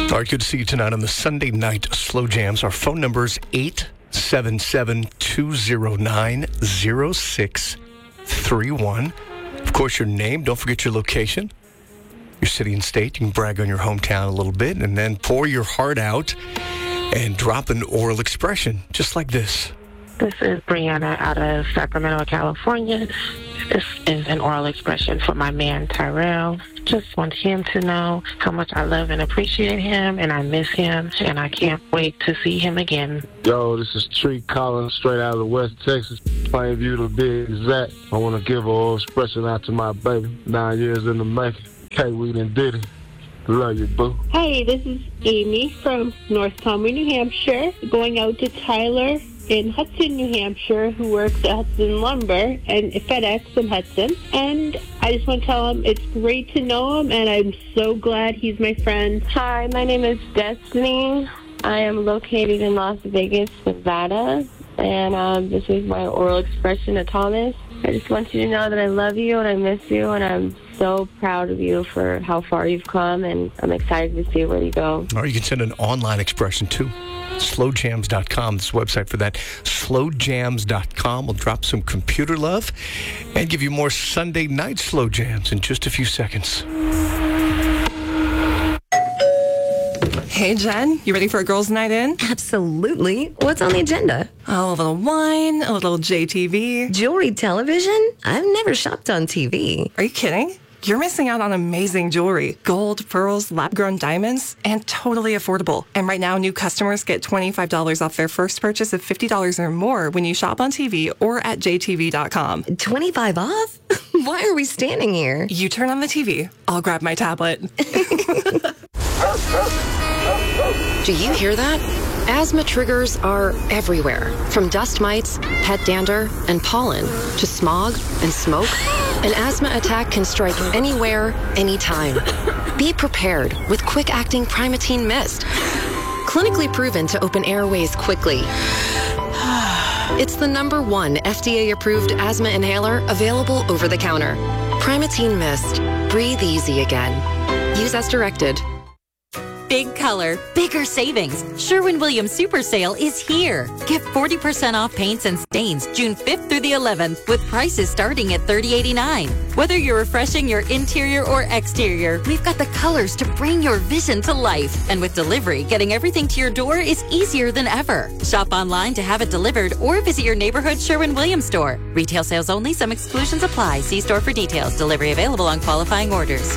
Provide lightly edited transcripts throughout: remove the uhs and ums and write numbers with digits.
All right, good to see you tonight on the Sunday Night Slow Jams. Our phone number is 877-209-0631. Of course, your name. Don't forget your location, your city and state. You can brag on your hometown a little bit, and then pour your heart out and drop an oral expression, just like this. This is Brianna out of Sacramento, California. This is an oral expression for my man, Tyrell. Just want him to know how much I love and appreciate him, and I miss him, and I can't wait to see him again. Yo, this is Tree calling straight out of West Texas, Plainview to be exact. I want to give an oral expression out to my baby, 9 years in the making. K-Weed and Diddy. Love you, boo. Hi, this is Amy from North Palmer, New Hampshire, going out to Tyler in Hudson, New Hampshire, who works at Hudson Lumber and FedEx in Hudson. And I just want to tell him it's great to know him, and I'm so glad he's my friend. Hi, my name is Destiny. I am located in Las Vegas, Nevada, and this is my oral expression to Thomas. I just want you to know that I love you and I miss you, and I'm so proud of you for how far you've come, and I'm excited to see where you go. Or you can send an online expression too. Slowjams.com is the website for that. Slowjams.com will drop some computer love and give you more Sunday night slow jams in just a few seconds. Hey, Jen, you ready for a girls' night in? Absolutely. What's on the agenda? Oh, a little wine, a little JTV. Jewelry television? I've never shopped on TV. Are you kidding? You're missing out on amazing jewelry. Gold, pearls, lab-grown diamonds, and totally affordable. And right now, new customers get $25 off their first purchase of $50 or more when you shop on TV or at jtv.com. 25 off? Why are we standing here? You turn on the TV. I'll grab my tablet. Do you hear that? Asthma triggers are everywhere, from dust mites, pet dander, and pollen, to smog and smoke. An asthma attack can strike anywhere, anytime. Be prepared with quick-acting Primatene Mist. Clinically proven to open airways quickly. It's the #1 FDA-approved asthma inhaler available over the counter. Primatene Mist. Breathe easy again. Use as directed. Big color, bigger savings. Sherwin-Williams Super Sale is here. Get 40% off paints and stains June 5th through the 11th with prices starting at $30.89. Whether you're refreshing your interior or exterior, we've got the colors to bring your vision to life. And with delivery, getting everything to your door is easier than ever. Shop online to have it delivered or visit your neighborhood Sherwin-Williams store. Retail sales only. Some exclusions apply. See store for details. Delivery available on qualifying orders.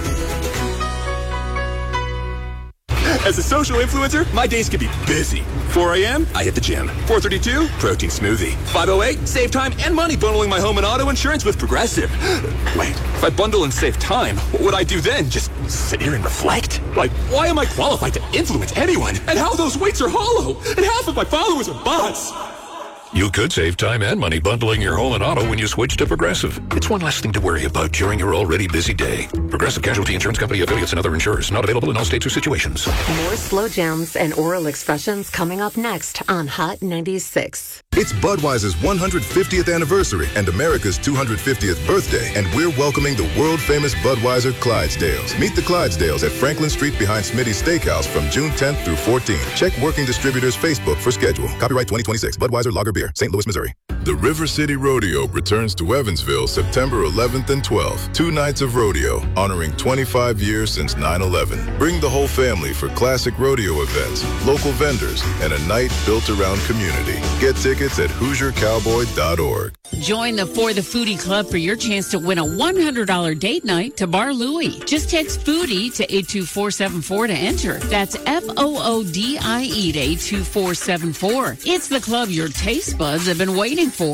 As a social influencer, my days can be busy. 4 a.m., I hit the gym. 4:32, protein smoothie. 5:08, save time and money bundling my home and auto insurance with Progressive. Wait, if I bundle and save time, what would I do then? Just sit here and reflect? Like, why am I qualified to influence anyone? And how those weights are hollow? And half of my followers are bots. You could save time and money bundling your home and auto when you switch to Progressive. It's one less thing to worry about during your already busy day. Progressive Casualty Insurance Company, affiliates, and other insurers. Not available in all states or situations. More slow jams and oral expressions coming up next on Hot 96. It's Budweiser's 150th anniversary and America's 250th birthday, and we're welcoming the world-famous Budweiser Clydesdales. Meet the Clydesdales at Franklin Street behind Smitty's Steakhouse from June 10th through 14th. Check Working Distributors' Facebook for schedule. Copyright 2026. Budweiser Lager Beer, St. Louis, Missouri. The River City Rodeo returns to Evansville September 11th and 12th. 2 nights of rodeo, honoring 25 years since 9/11. Bring the whole family for classic rodeo events, local vendors, and a night built around community. Get tickets at HoosierCowboy.org. Join the For the Foodie Club for your chance to win a $100 date night to Bar Louie. Just text Foodie to 82474 to enter. That's FOODIE to 82474. It's the club your taste buds have been waiting for.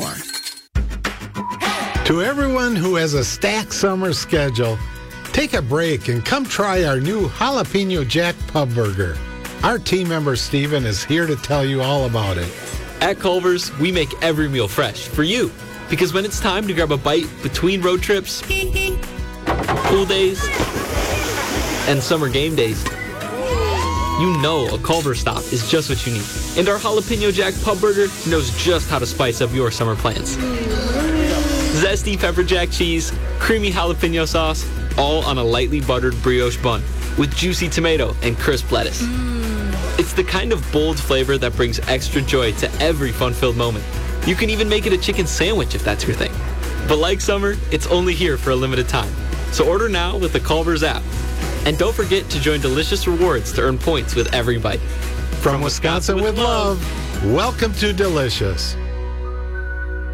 To everyone who has a stacked summer schedule, take a break and come try our new Jalapeno Jack Pub Burger. Our team member Steven is here to tell you all about it. At Culver's, we make every meal fresh for you. Because when it's time to grab a bite between road trips, pool days, and summer game days, you know a Culver's stop is just what you need. And our Jalapeno Jack Pub Burger knows just how to spice up your summer plans. Zesty pepper jack cheese, creamy jalapeno sauce, all on a lightly buttered brioche bun. with juicy tomato and crisp lettuce. It's the kind of bold flavor that brings extra joy to every fun-filled moment. You can even make it a chicken sandwich if that's your thing. But like summer, it's only here for a limited time. So order now with the Culver's app. And don't forget to join Delicious Rewards to earn points with every bite. From Wisconsin with love, welcome to Delicious.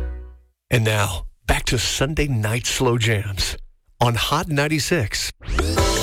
And now, back to Sunday night slow jams on Hot 96.